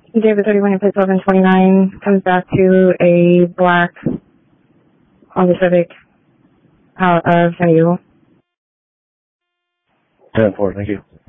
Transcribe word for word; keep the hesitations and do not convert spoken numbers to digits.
David thirty-one, plate seven twenty-nine, comes back to a black Honda Civic out of San Diego. ten four, thank you.